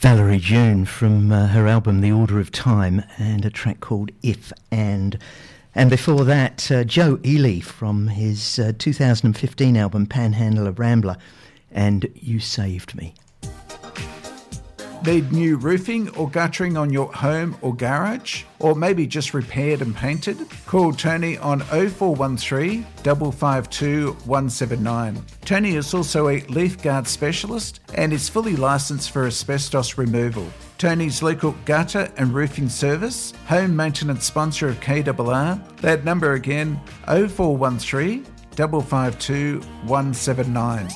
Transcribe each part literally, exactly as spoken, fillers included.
Valerie June from uh, her album The Order of Time, and a track called If And. And before that, uh, Joe Ely from his uh, two thousand fifteen album Panhandler Rambler, and You Saved Me. Need new roofing or guttering on your home or garage? Or maybe just repaired and painted? Call Tony on oh four one three, five five two, one seven nine. Tony is also a leaf guard specialist and is fully licensed for asbestos removal. Tony's local gutter and roofing service, home maintenance sponsor of K R R. That number again, oh four one three, five five two, one seven nine.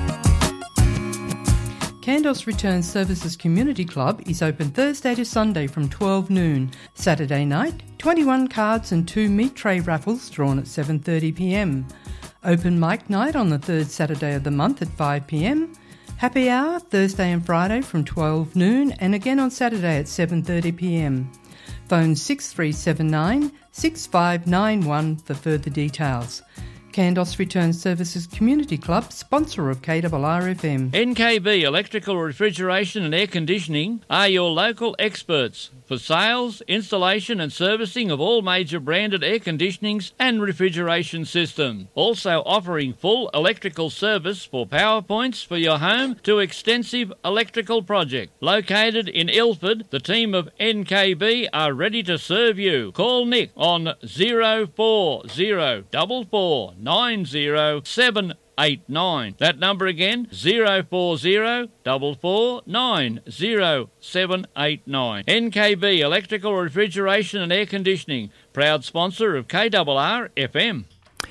Kandos Return Services Community Club is open Thursday to Sunday from twelve noon. Saturday night, twenty-one cards and two meat tray raffles drawn at seven thirty p m. Open mic night on the third Saturday of the month at five p m. Happy hour Thursday and Friday from twelve noon and again on Saturday at seven thirty p m. Phone six three seven nine, six five nine one for further details. Kandos Return Services Community Club, sponsor of K R R F M. N K B Electrical Refrigeration and Air Conditioning are your local experts for sales, installation and servicing of all major branded air conditionings and refrigeration systems. Also offering full electrical service for power points for your home to extensive electrical project. Located in Ilford, the team of N K B are ready to serve you. Call Nick on oh four oh four four nine oh seven eight nine. That number again, oh four oh four four nine oh seven eight nine. N K B Electrical Refrigeration and Air Conditioning, proud sponsor of K R R F M.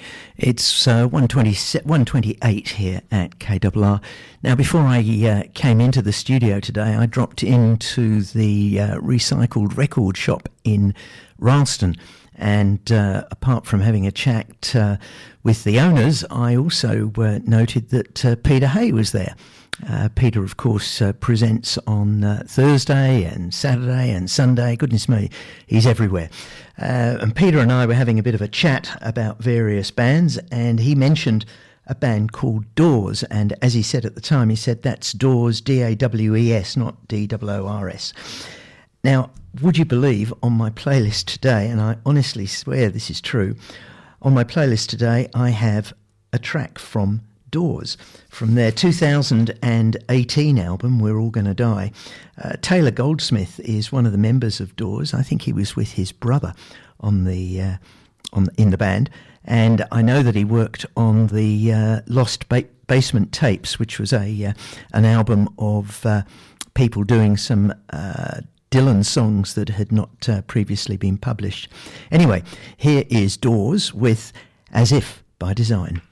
It's uh, one twenty-eight here at K R R. Now, before I uh, came into the studio today, I dropped into the uh, recycled record shop in Ralston. And uh, apart from having a chat uh, with the owners, I also uh, noted that uh, Peter Hay was there. Uh, Peter, of course, uh, presents on uh, Thursday and Saturday and Sunday. Goodness me, he's everywhere. Uh, and Peter and I were having a bit of a chat about various bands, and he mentioned a band called Doors. And as he said at the time, he said that's Doors, D A W E S, not D O O R S. Now, would you believe, on my playlist today, and I honestly swear this is true, on my playlist today I have a track from Doors, from their two thousand eighteen album, We're All Gonna Die. Uh, Taylor Goldsmith is one of the members of Doors. I think he was with his brother on the uh, on in the band, and I know that he worked on the uh, Lost ba- Basement Tapes, which was a uh, an album of uh, people doing some Uh, Dylan songs that had not uh, previously been published. Anyway, here is Doors with As If by Design.